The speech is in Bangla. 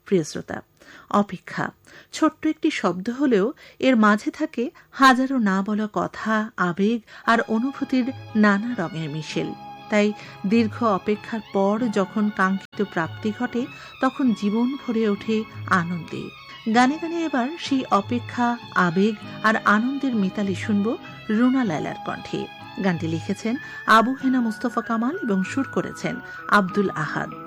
প্রিয় শ্রোতা, অপেক্ষা ছোট্ট একটি শব্দ হলেও এর মাঝে থাকে হাজারো না বলা কথা, আবেগ আর অনুভূতির নানা রঙের মিশেল। তাই দীর্ঘ অপেক্ষার পর যখন কাঙ্ক্ষিত প্রাপ্তি ঘটে, তখন জীবন ভরে ওঠে আনন্দে। গানে গানে এবার সেই অপেক্ষা, আবেগ আর আনন্দের মিতালি শুনব রুনা লায়লার কণ্ঠে। গানটি লিখেছেন আবু হেনা মুস্তফা কামাল এবং সুর করেছেন আব্দুল আহাদ।